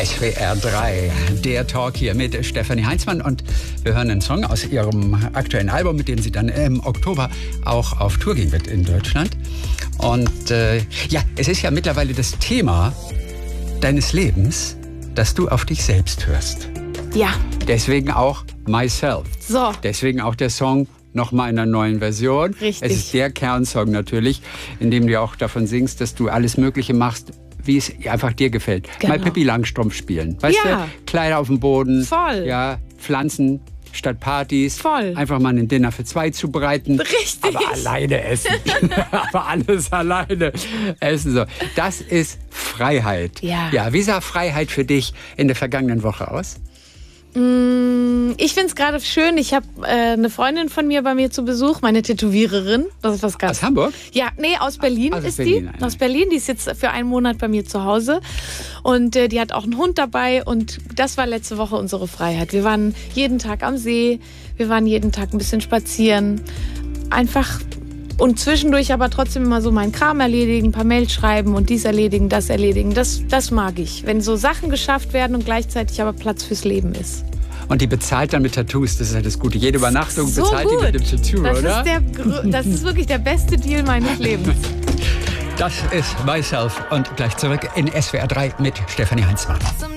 SWR 3, der Talk hier mit Stefanie Heinzmann. Und wir hören einen Song aus ihrem aktuellen Album, mit dem sie dann im Oktober auch auf Tour gehen wird in Deutschland. Und ja, es ist ja mittlerweile das Thema deines Lebens, dass du auf dich selbst hörst. Ja. Deswegen auch Myself. So. Deswegen auch der Song nochmal in einer neuen Version. Richtig. Es ist der Kernsong natürlich, in dem du auch davon singst, dass du alles Mögliche machst, wie es einfach dir gefällt. Genau. Mal Pippi Langstrumpf spielen. Weißt Ja. du? Kleider auf dem Boden. Voll. Ja, Pflanzen statt Partys. Voll. Einfach mal ein Dinner für 2 zubereiten. Richtig. Aber alleine essen. Aber alles alleine essen. So. Das ist Freiheit. Ja. Ja. Wie sah Freiheit für dich in der vergangenen Woche aus? Ich finde es gerade schön. Ich habe eine Freundin von mir bei mir zu Besuch, meine Tätowiererin. Das ist was ganz. Aus Hamburg? Ja, nee, aus Berlin Aus ist Berlin, die. Aus Berlin. Die ist jetzt für einen Monat bei mir zu Hause. Und die hat auch einen Hund dabei. Und das war letzte Woche unsere Freiheit. Wir waren jeden Tag am See. Wir waren jeden Tag ein bisschen spazieren. Einfach. Und zwischendurch aber trotzdem immer so meinen Kram erledigen, ein paar Mails schreiben und dies erledigen, das erledigen. Das mag ich. Wenn so Sachen geschafft werden und gleichzeitig aber Platz fürs Leben ist. Und die bezahlt dann mit Tattoos, das ist halt das Gute. Jede Übernachtung So bezahlt gut. die mit dem Tattoo, Das oder? Das ist wirklich der beste Deal meines Lebens. Das ist Myself. Und gleich zurück in SWR 3 mit Stefanie Heinzmann.